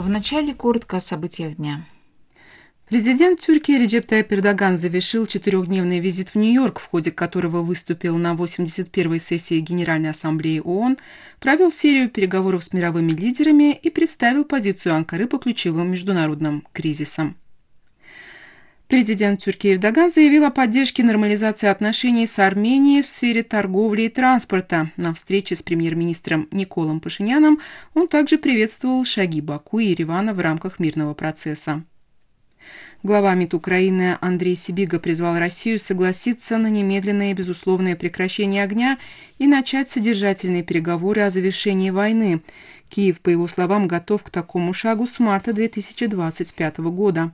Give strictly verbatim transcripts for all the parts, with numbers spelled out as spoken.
Вначале коротко о событиях дня. Президент Тюркии Реджеп Тайип Эрдоган завершил четырехдневный визит в Нью-Йорк, в ходе которого выступил на восемьдесят первой сессии Генеральной Ассамблеи ООН, провел серию переговоров с мировыми лидерами и представил позицию Анкары по ключевым международным кризисам. Президент Тюркии Эрдоган заявил о поддержке нормализации отношений с Арменией в сфере торговли и транспорта. На встрече с премьер-министром Николом Пашиняном он также приветствовал шаги Баку и Еревана в рамках мирного процесса. Глава МИД Украины Андрей Сибига призвал Россию согласиться на немедленное и безусловное прекращение огня и начать содержательные переговоры о завершении войны. Киев, по его словам, готов к такому шагу с марта две тысячи двадцать пятого года.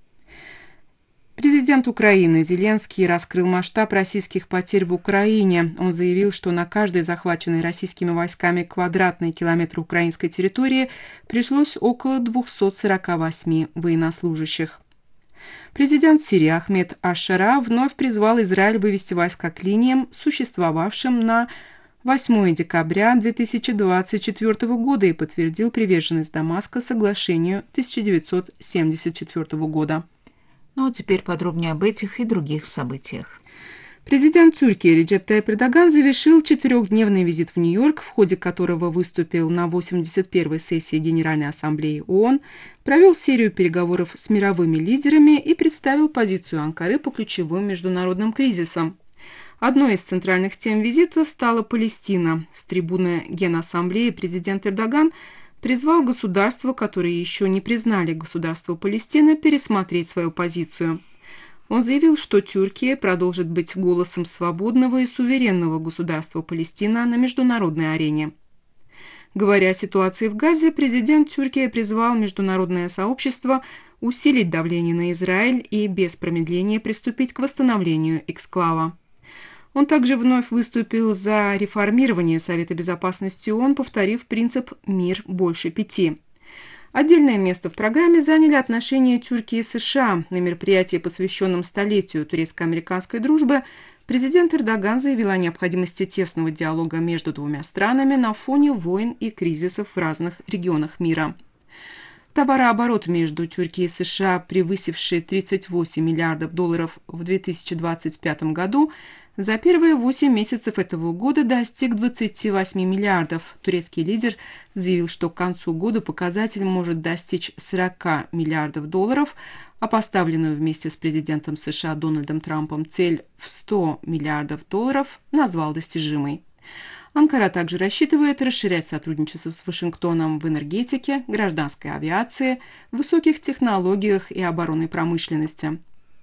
Президент Украины Зеленский раскрыл масштаб российских потерь в Украине. Он заявил, что на каждый захваченный российскими войсками квадратный километр украинской территории пришлось около двухсот сорока восьми военнослужащих. Президент Сирии Ахмед Аш-Шара вновь призвал Израиль вывести войска к линиям, существовавшим на восьмое декабря две тысячи двадцать четвёртого года, и подтвердил приверженность Дамаска соглашению тысяча девятьсот семьдесят четвёртого года. Ну а теперь подробнее об этих и других событиях. Президент Тюркии Реджеп Тайип Эрдоган завершил четырехдневный визит в Нью-Йорк, в ходе которого выступил на восемьдесят первой сессии Генеральной Ассамблеи ООН, провел серию переговоров с мировыми лидерами и представил позицию Анкары по ключевым международным кризисам. Одной из центральных тем визита стала Палестина. С трибуны Генассамблеи президент Эрдоган призвал государства, которые еще не признали государство Палестина, пересмотреть свою позицию. Он заявил, что Тюркия продолжит быть голосом свободного и суверенного государства Палестина на международной арене. Говоря о ситуации в Газе, президент Тюркии призвал международное сообщество усилить давление на Израиль и без промедления приступить к восстановлению эксклава. Он также вновь выступил за реформирование Совета Безопасности ООН, повторив принцип «мир больше пяти». Отдельное место в программе заняли отношения Тюркии и США. На мероприятии, посвященном столетию турецко-американской дружбы, президент Эрдоган заявил о необходимости тесного диалога между двумя странами на фоне войн и кризисов в разных регионах мира. Товарооборот между Тюркией и США, превысивший тридцать восемь миллиардов долларов в две тысячи двадцать пятом году, за первые восемь месяцев этого года достиг двадцати восьми миллиардов. Турецкий лидер заявил, что к концу года показатель может достичь сорока миллиардов долларов, а поставленную вместе с президентом США Дональдом Трампом цель в сто миллиардов долларов назвал достижимой. Анкара также рассчитывает расширять сотрудничество с Вашингтоном в энергетике, гражданской авиации, высоких технологиях и оборонной промышленности.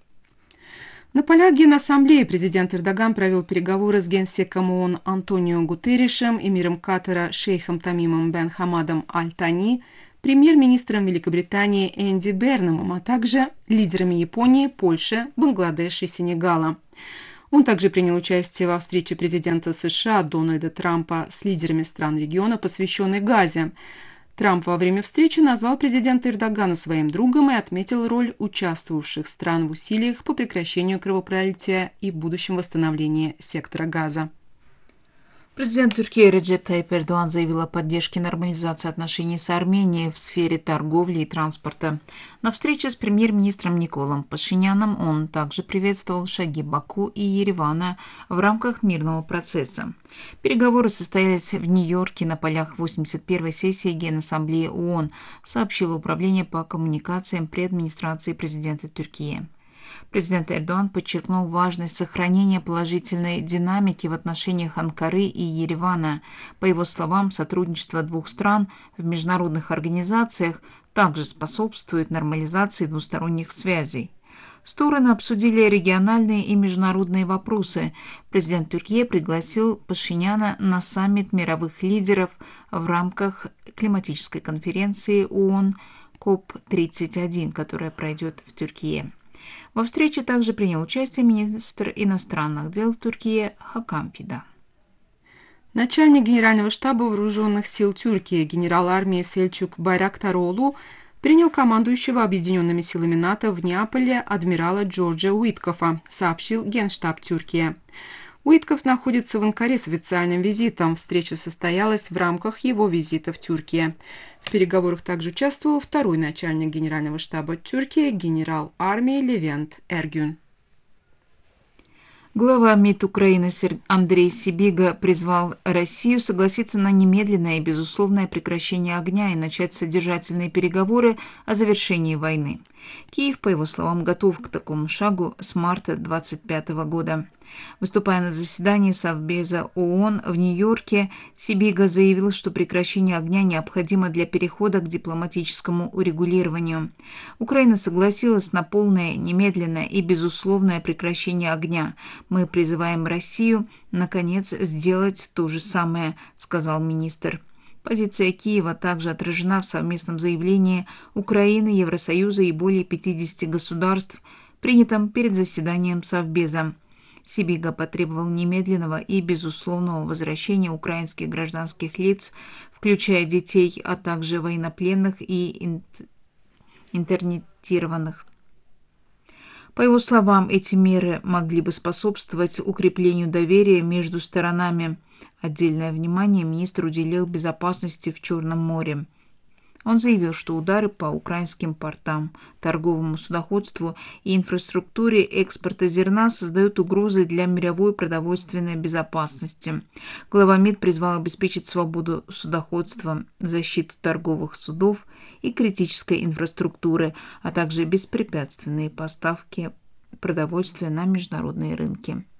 На полях Генассамблеи президент Эрдоган провел переговоры с генсеком ООН Антонио Гутерришем, эмиром Катара шейхом Тамимом бен Хамадом Аль-Тани, премьер-министром Великобритании Энди Бернамом, а также лидерами Японии, Польши, Бангладеш и Сенегала. Он также принял участие во встрече президента США Дональда Трампа с лидерами стран региона, посвященной Газе. Трамп во время встречи назвал президента Эрдогана своим другом и отметил роль участвовавших стран в усилиях по прекращению кровопролития и будущем восстановлении сектора Газа. Президент Турции Реджеп Тайип Эрдоган заявил о поддержке нормализации отношений с Арменией в сфере торговли и транспорта. На встрече с премьер-министром Николом Пашиняном он также приветствовал шаги Баку и Еревана в рамках мирного процесса. Переговоры состоялись в Нью-Йорке на полях восемьдесят первой сессии Генассамблеи ООН, сообщило Управление по коммуникациям при администрации президента Турции. Президент Эрдоган подчеркнул важность сохранения положительной динамики в отношениях Анкары и Еревана. По его словам, сотрудничество двух стран в международных организациях также способствует нормализации двусторонних связей. Стороны обсудили региональные и международные вопросы. Президент Турции пригласил Пашиняна на саммит мировых лидеров в рамках климатической конференции ООН коп тридцать один, которая пройдет в Турции. Во встрече также принял участие министр иностранных дел в Турции Хакам Фидан. Начальник Генерального штаба Вооруженных сил Тюркии генерал армии Сельчук Байрактаролу принял командующего Объединенными силами НАТО в Неаполе адмирала Джорджа Уиткофа, сообщил Генштаб Тюркии. Уитков находится в Анкаре с официальным визитом. Встреча состоялась в рамках его визита в Тюркию. В переговорах также участвовал второй начальник генерального штаба Тюркии генерал армии Левент Эргюн. Глава МИД Украины Андрей Сибига призвал Россию согласиться на немедленное и безусловное прекращение огня и начать содержательные переговоры о завершении войны. Киев, по его словам, готов к такому шагу с марта две тысячи двадцать пятого года. Выступая на заседании Совбеза ООН в Нью-Йорке, Сибига заявил, что прекращение огня необходимо для перехода к дипломатическому урегулированию. Украина согласилась на полное, немедленное и безусловное прекращение огня. Мы призываем Россию, наконец, сделать то же самое, сказал министр. Позиция Киева также отражена в совместном заявлении Украины, Евросоюза и более пятидесяти государств, принятом перед заседанием Совбеза. Сибига потребовал немедленного и безусловного возвращения украинских гражданских лиц, включая детей, а также военнопленных и интернетированных. По его словам, эти меры могли бы способствовать укреплению доверия между сторонами. Отдельное внимание министр уделил безопасности в Черном море. Он заявил, что удары по украинским портам, торговому судоходству и инфраструктуре экспорта зерна создают угрозы для мировой продовольственной безопасности. Глава МИД призвал обеспечить свободу судоходства, защиту торговых судов и критической инфраструктуры, а также беспрепятственные поставки продовольствия на международные рынки.